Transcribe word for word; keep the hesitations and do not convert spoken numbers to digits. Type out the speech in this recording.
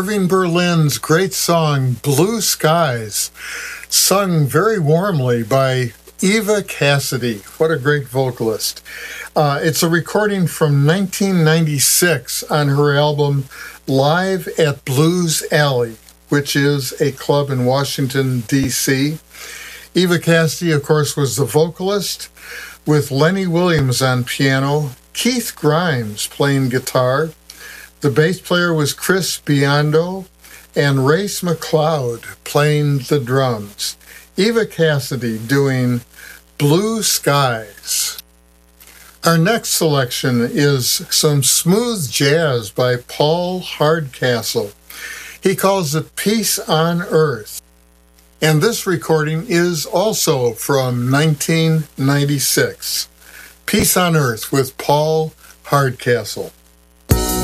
Irving Berlin's great song, Blue Skies, sung very warmly by Eva Cassidy. What a great vocalist. Uh, it's a recording from nineteen ninety-six on her album Live at Blues Alley, which is a club in Washington, D C Eva Cassidy, of course, was the vocalist, with Lenny Williams on piano, Keith Grimes playing guitar. The bass player was Chris Biondo, and Race McLeod playing the drums. Eva Cassidy doing Blue Skies. Our next selection is some smooth jazz by Paul Hardcastle. He calls it Peace on Earth. And this recording is also from nineteen ninety-six. Peace on Earth with Paul Hardcastle.